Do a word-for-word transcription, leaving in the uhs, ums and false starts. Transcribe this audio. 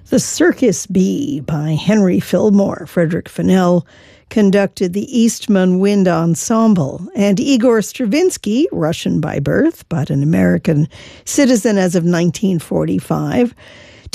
The Circus Bee by Henry Fillmore. Frederick Fennell conducted the Eastman Wind Ensemble, and Igor Stravinsky, Russian by birth but an American citizen as of nineteen forty-five,